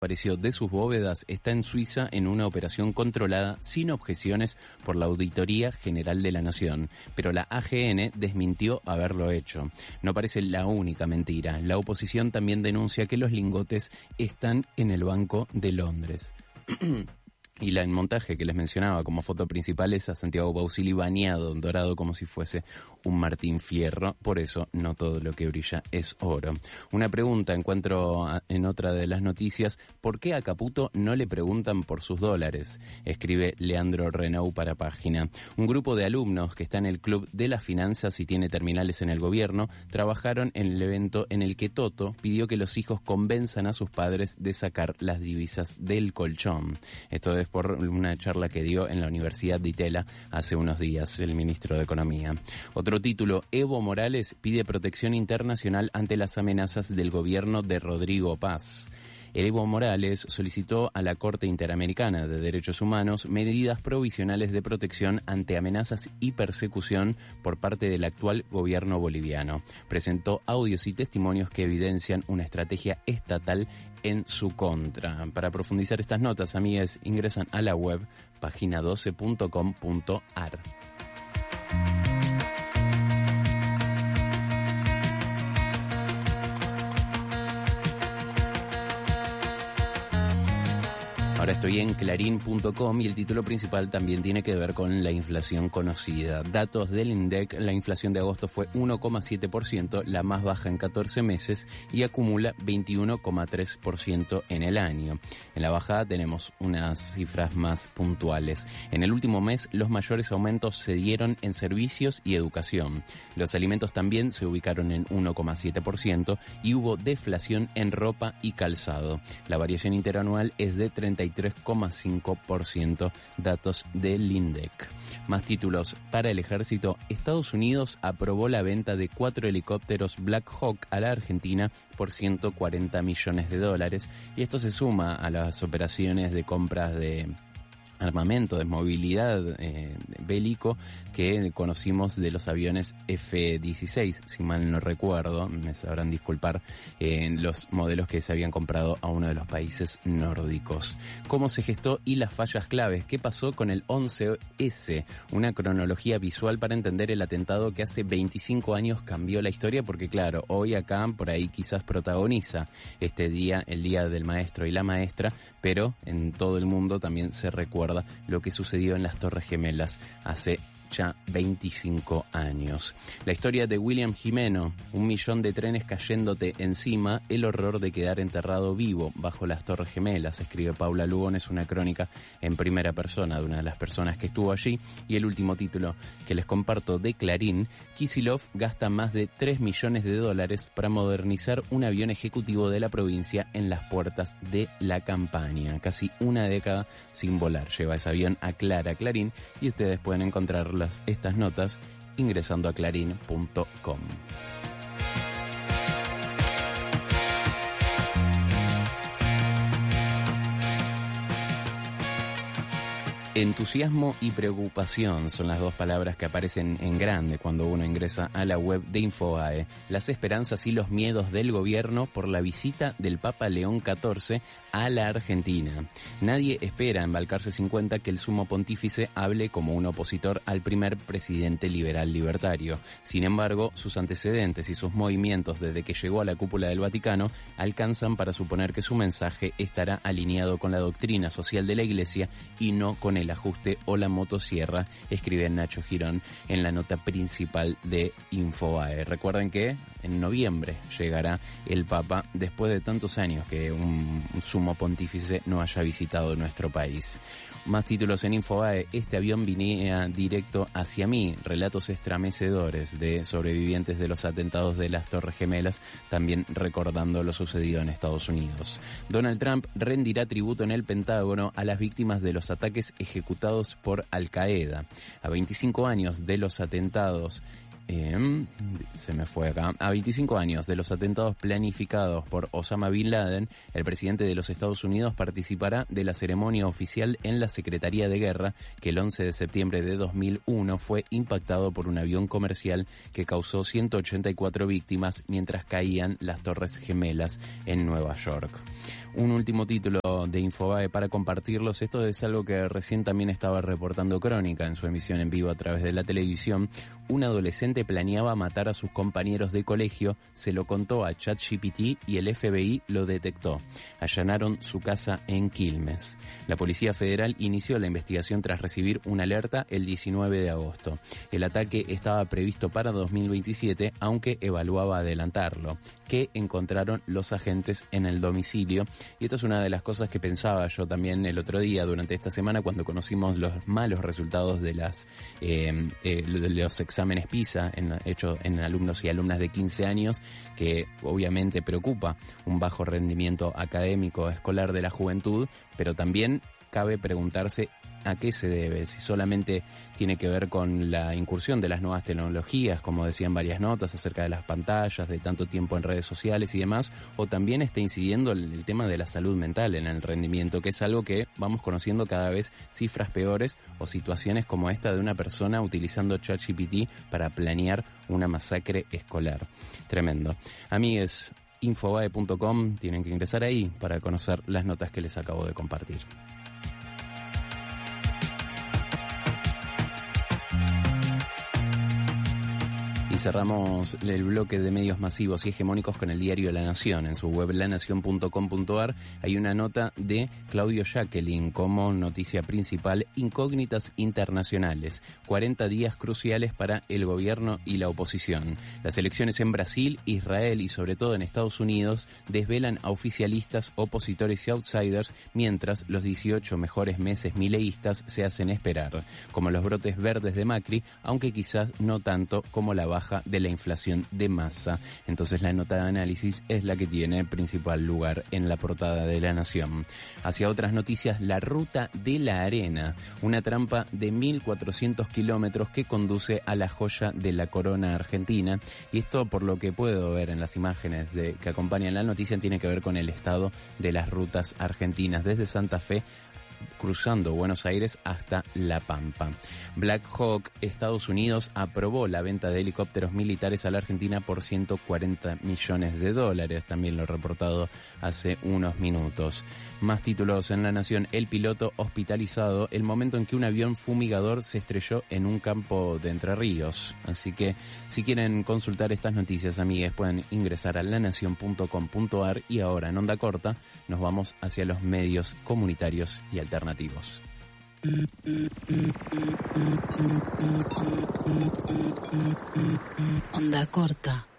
desapareció de sus bóvedas está en Suiza en una operación controlada sin objeciones por la Auditoría General de la Nación, pero la AGN desmintió haberlo hecho. No parece la única mentira. La oposición también denuncia que los lingotes están en el Banco de Londres. Y el montaje que les mencionaba como foto principal es a Santiago Bausili bañado en dorado como si fuese un Martín Fierro. Por eso no todo lo que brilla es oro. Una pregunta encuentro en otra de las noticias: ¿por qué a Caputo no le preguntan por sus dólares? Escribe Leandro Renaud para Página. Un grupo de alumnos que está en el Club de las Finanzas y tiene terminales en el gobierno trabajaron en el evento en el que Toto pidió que los hijos convenzan a sus padres de sacar las divisas del colchón. Esto es por una charla que dio en la Universidad de Itela hace unos días el ministro de Economía. Otro título: Evo Morales pide protección internacional ante las amenazas del gobierno de Rodrigo Paz. Evo Morales solicitó a la Corte Interamericana de Derechos Humanos medidas provisionales de protección ante amenazas y persecución por parte del actual gobierno boliviano. Presentó audios y testimonios que evidencian una estrategia estatal en su contra. Para profundizar estas notas, amigas, ingresan a la web pagina12.com.ar. Ahora estoy en clarín.com y el título principal también tiene que ver con la inflación conocida. Datos del INDEC: la inflación de agosto fue 1,7%, la más baja en 14 meses, y acumula 21,3% en el año. En la bajada tenemos unas cifras más puntuales. En el último mes, los mayores aumentos se dieron en servicios y educación. Los alimentos también se ubicaron en 1,7% y hubo deflación en ropa y calzado. La variación interanual es de 33,5%, datos del INDEC. Más títulos para el ejército: Estados Unidos aprobó la venta de 4 helicópteros Black Hawk a la Argentina por $140 millones, y esto se suma a las operaciones de compras de armamento, de movilidad bélico que conocimos de los aviones F-16, si mal no recuerdo, me sabrán disculpar, los modelos que se habían comprado a uno de los países nórdicos. ¿Cómo se gestó y las fallas claves? ¿Qué pasó con el 11S? Una cronología visual para entender el atentado que hace 25 años cambió la historia, porque claro, hoy acá por ahí quizás protagoniza este día, el Día del Maestro y la Maestra, pero en todo el mundo también se recuerda lo que sucedió en las Torres Gemelas hace ya 25 años. La historia de William Jimeno: 1 millón de trenes cayéndote encima, el horror de quedar enterrado vivo bajo las Torres Gemelas. Escribe Paula Lugón, es una crónica en primera persona de una de las personas que estuvo allí. Y el último título que les comparto de Clarín: Kicillof gasta más de $3 millones para modernizar un avión ejecutivo de la provincia en las puertas de la campaña. Casi una década sin volar lleva ese avión a Clarín, y ustedes pueden encontrarlas estas notas ingresando a clarín.com. Entusiasmo y preocupación son las dos palabras que aparecen en grande cuando uno ingresa a la web de Infobae. Las esperanzas y los miedos del gobierno por la visita del Papa León XIV a la Argentina. Nadie espera en Balcarce 50 que el sumo pontífice hable como un opositor al primer presidente liberal libertario. Sin embargo, sus antecedentes y sus movimientos desde que llegó a la cúpula del Vaticano alcanzan para suponer que su mensaje estará alineado con la doctrina social de la Iglesia y no con el ajuste o la motosierra, escribe Nacho Girón en la nota principal de Infobae. Recuerden que en noviembre llegará el Papa después de tantos años que un sumo pontífice no haya visitado nuestro país. Más títulos en Infobae: este avión venía directo hacia mí, relatos estremecedores de sobrevivientes de los atentados de las Torres Gemelas, también recordando lo sucedido en Estados Unidos. Donald Trump rendirá tributo en el Pentágono a las víctimas de los ataques ejecutados por Al Qaeda. A 25 años de los atentados A 25 años de los atentados planificados por Osama Bin Laden, el presidente de los Estados Unidos participará de la ceremonia oficial en la Secretaría de Guerra, que el 11 de septiembre de 2001 fue impactado por un avión comercial que causó 184 víctimas mientras caían las Torres Gemelas en Nueva York. Un último título de Infobae para compartirlos. Esto es algo que recién también estaba reportando Crónica en su emisión en vivo a través de la televisión. Un adolescente planeaba matar a sus compañeros de colegio, se lo contó a ChatGPT y el FBI lo detectó. Allanaron su casa en Quilmes. La Policía Federal inició la investigación tras recibir una alerta el 19 de agosto. El ataque estaba previsto para 2027, aunque evaluaba adelantarlo. ¿Qué encontraron los agentes en el domicilio? Y esta es una de las cosas que pensaba yo también el otro día durante esta semana cuando conocimos los malos resultados de los exámenes PISA hechos en alumnos y alumnas de 15 años, que obviamente preocupa un bajo rendimiento académico escolar de la juventud, pero también cabe preguntarse a qué se debe, si solamente tiene que ver con la incursión de las nuevas tecnologías, como decían varias notas acerca de las pantallas, de tanto tiempo en redes sociales y demás, o también está incidiendo el tema de la salud mental en el rendimiento, que es algo que vamos conociendo cada vez cifras peores o situaciones como esta de una persona utilizando ChatGPT para planear una masacre escolar. Tremendo. Amigues, infobae.com, tienen que ingresar ahí para conocer las notas que les acabo de compartir. Y cerramos el bloque de medios masivos y hegemónicos con el diario La Nación. En su web lanacion.com.ar hay una nota de Claudio Jacqueline como noticia principal: incógnitas internacionales, 40 días cruciales para el gobierno y la oposición. Las elecciones en Brasil, Israel y sobre todo en Estados Unidos desvelan a oficialistas, opositores y outsiders, mientras los 18 mejores meses mileístas se hacen esperar, como los brotes verdes de Macri, aunque quizás no tanto como la baja de la inflación de Massa. Entonces la nota de análisis es la que tiene principal lugar en la portada de La Nación. Hacia otras noticias, la ruta de la arena, una trampa de 1.400 kilómetros que conduce a la joya de la corona argentina, y esto, por lo que puedo ver en las imágenes que acompañan la noticia, tiene que ver con el estado de las rutas argentinas desde Santa Fe cruzando Buenos Aires hasta La Pampa. Black Hawk, Estados Unidos, aprobó la venta de helicópteros militares a la Argentina por $140 millones, también lo he reportado hace unos minutos. Más títulos en La Nación: el piloto hospitalizado el momento en que un avión fumigador se estrelló en un campo de Entre Ríos. Así que si quieren consultar estas noticias, amigues, pueden ingresar a lanacion.com.ar. Y ahora en Onda Corta nos vamos hacia los medios comunitarios y alternativos. Onda Corta.